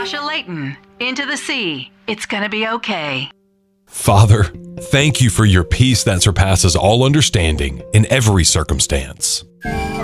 Tasha Layton, into the sea. It's gonna be okay. Father, thank you for your peace that surpasses all understanding in every circumstance.